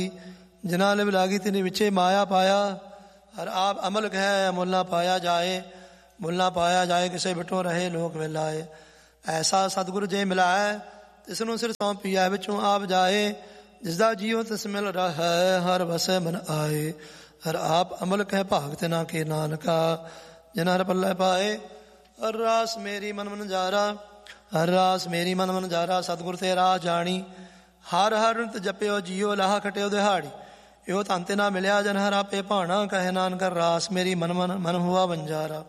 ਜਿਨਾ ਲਿਵ ਲਾਗੀ ਤਿਨੀ ਵਿਚੇ ਮਾਇਆ ਪਾਇਆ। ਹਰ ਆਪ ਅਮਲ ਕਹਿ ਮੁੱਲ ਨਾ ਪਾਇਆ ਜਾਏ, ਮੁੱਲ ਨਾ ਪਾਇਆ ਜਾਏ ਕਿਸੇ ਬਿਟੋ ਰਹੇ ਲੋਕ ਵੇਲਾਏ। ਐਸਾ ਸਤਿਗੁਰ ਜੇ ਮਿਲਾਏ ਤਿਸ ਨੂੰ ਸਿਰ ਸੌਂਪੀਐ ਵਿੱਚੋਂ ਆਪ ਜਾਏ। ਜਿਸਦਾ ਜੀਉ ਤਿਸ ਮਿਲ ਰਹੈ ਹਰ ਵਸੈ ਮਨ ਆਏ। ਹਰ ਆਪ ਅਮਲ ਕਹਿ ਭਾਗ ਤੇ ਨਾ ਕੇ ਨਾਨਕਾ ਜਿਨ ਹਰ ਪੱਲੇ ਪਾਏ। ਹਰ ਰਾਸ ਮੇਰੀ ਮਨ ਮਨ ਜਾਰਾ, ਹਰ ਰਾਸ ਮੇਰੀ ਮਨ ਮਨ ਜਾਰਾ। ਸਤਿਗੁਰ ਤੇ ਰਾਹ ਜਾਣੀ ਹਰ ਹਰ ਨਿਤ ਜਪਿਓ ਜੀਓ ਲਾਹ ਖਟਿਓ ਦਿਹਾੜੀ। ਇਹੋ ਧਨ ਤੇ ਨਾ ਮਿਲਿਆ ਜਨ ਹਰ ਆਪੇ ਭਾਣਾ ਕਹੇ ਨਾਨਕ ਰਾਸ ਮੇਰੀ ਮਨ ਮਨ ਮਨ ਹੁਆ ਬੰਜਾਰਾ।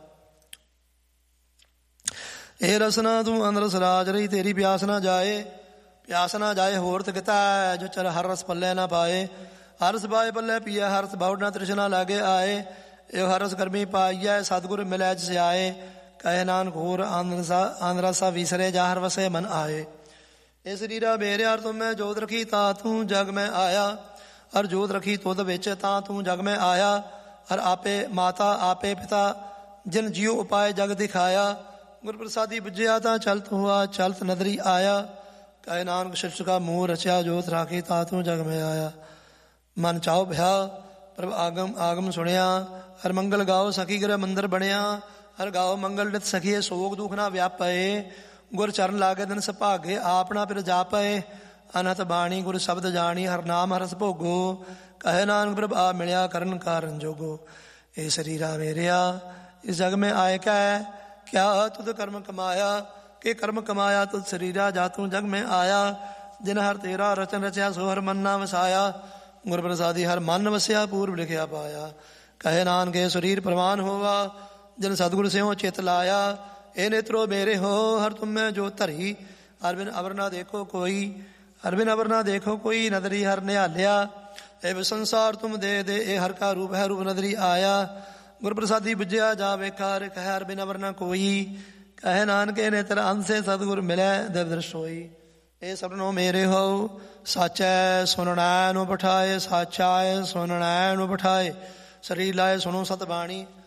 ਇਹ ਰਸਨਾ ਤੂੰ ਅੰਦਰ ਰਾਜ ਰਹੀ ਤੇਰੀ ਪਿਆਸ ਨਾ ਜਾਏ, ਪਿਆਸ ਨਾ ਜਾਏ ਹੋਰ ਤਕਿਤਾ ਜੋ ਚਰ ਹਰ ਰਸ ਪੱਲੇ ਨਾ ਪਾਏ। ਹਰ ਰਸ ਪਾਏ ਪੱਲੇ ਪੀਏ ਹਰ ਰਸ ਬਾਉ ਨਾ ਤ੍ਰਿਸ਼ਨਾ ਲਾਗੇ ਆਏ। ਇਹੋ ਹਰ ਰਸ ਕਰਮੀ ਪਾਈਐ ਸਤਿਗੁਰ ਮਿਲੈ ਜਿਸ ਆਏ। ਕਹੇ ਨਾਨਕ ਹੋਰ ਆਨੰਦ ਰਸਾ ਵਿਸਰੇ ਜਾ ਹਰ ਵਸੇ ਮਨ ਆਏ। ਇਹ ਸਰੀਰਾ ਮੇਰੇ ਹਰ ਤੁਮ ਮੈਂ ਜੋਤ ਰਖੀ ਤਾਂ ਤੂੰ ਜਗ ਮੈਂ ਆਇਆ। ਹਰ ਜੋਤ ਰਖੀ ਤੁਧ ਵਿੱਚ ਤਾਂ ਤੂੰ ਜਗ ਮੈਂ ਆਇਆ। ਹਰ ਆਪੇ ਮਾਤਾ ਆਪੇ ਪਿਤਾ ਜਿਨ ਜੀਉ ਉਪਾਏ ਜਗ ਦਿਖਾਇਆ। ਗੁਰ ਪ੍ਰਸਾਦੀ ਬੁਝਿਆ ਤਾਂ ਚਲਤ ਹੁਆ ਚਲਤ ਨਦਰੀ ਆਇਆ। ਕਹੇ ਨਾਨਕ ਸ਼ਿਸ਼ ਕਾ ਮੂੰਹ ਰਚਿਆ ਜੋਤ ਰਾਖੀ ਤਾਂ ਤੂੰ ਜਗ ਮੈਂ ਆਇਆ। ਮਨ ਚਾਉ ਭਿਆ ਪ੍ਰਭ ਆਗਮ ਆਗਮ ਸੁਣਿਆ। ਹਰ ਮੰਗਲ ਗਾਓ ਸਖੀ ਗ੍ਰਹਿ ਮੰਦਰ ਬਣਿਆ। ਹਰ ਗਾਓ ਮੰਗਲ ਨਿਤ ਸਖੀਏ ਸੋਗ ਦੁਖ ਨਾ ਵਿਆਪਏ। ਗੁਰ ਚਰਨ ਲਾਗੇ ਦਿਨ ਸੁਭਾਗੇ ਆਪਣਾ ਫਿਰ ਜਾਪਏ। ਅਨਹਤ ਬਾਣੀ ਗੁਰ ਸ਼ਬਦ ਜਾਣੀ ਹਰ ਨਾਮ ਹਰਸ ਭੋਗੋ। ਕਹੇ ਨਾਨਕ ਪ੍ਰਭ ਆ ਮਿਲਿਆ ਕਰਨ ਕਾਰਨ ਜੋਗੋ। ਇਹ ਸਰੀਰਾ ਮੇਰਿਆ ਇਸ ਜਗ ਮੈਂ ਆਏ ਕੈ ਕਿਆ ਤੁਧ ਕਰਮ ਕਮਾਇਆ। ਕਿ ਕਰਮ ਕਮਾਇਆ ਤੁਧ ਸਰੀਰਾ ਜਾ ਤੂੰ ਜਗ ਮੈਂ ਆਇਆ। ਜਿਨ ਹਰ ਤੇਰਾ ਰਚਨ ਰਚਿਆ ਸੋ ਹਰ ਮਨ ਨਾ ਵਸਾਇਆ। ਗੁਰ ਪ੍ਰਸਾਦੀ ਹਰ ਮਨ ਵਸਿਆ ਪੂਰਬ ਲਿਖਿਆ ਪਾਇਆ। ਕਹੇ ਨਾਨਕ ਇਹ ਸਰੀਰ ਪ੍ਰਵਾਨ ਹੋਵਾ ਜਿਨ ਸਤਿਗੁਰ ਸਿਉ ਚਿਤ ਲਾਇਆ। ਇਹ ਨੇਤਰੋ ਮੇਰੇ ਹੋ ਹਰ ਤੁਮ ਮੈਂ ਜੋ ਧਰੀ। ਹਰ ਬਿਨ ਅਵਰ ਨਾ ਦੇਖੋ ਕੋਈ, ਹਰ ਬਿਨ ਅਵਰ ਨਾ ਦੇਖੋ ਕੋਈ। ਨਦਰੀ ਹਰ ਨਿਹਾਲਿਆ ਇਹ ਸੰਸਾਰ ਤੁਮ ਦੇ ਦੇ। ਇਹ ਹਰ ਕਾ ਰੂਪ ਹੈ ਰੂਪ ਨਦਰੀ ਆਇਆ। ਗੁਰ ਪ੍ਰਸਾਦੀ ਬੁਝਿਆ ਜਾ ਵੇਖਾ ਰੇ ਕਹੈ ਹਰ ਬਿਨ ਅਵਰ ਨਾ ਕੋਈ। ਕਹੇ ਨਾਨਕ ਇਹ ਨੇਤਰ ਅੰਸੇ ਸਤਿਗੁਰ ਮਿਲੈ ਦਿਵ ਦਰਸ਼ ਹੋਈ। ਇਹ ਸਭਨੋ ਮੇਰੇ ਹੋ ਸਾਚੈ ਸੁਣਨੈ ਨੂੰ ਬਿਠਾਏ, ਸਾਚਾ ਸੁਣਨੈ ਨੂੰ ਬਿਠਾਏ। ਸਰੀਰ ਲਾਏ ਸੁਣੋ ਸਤ ਬਾਣੀ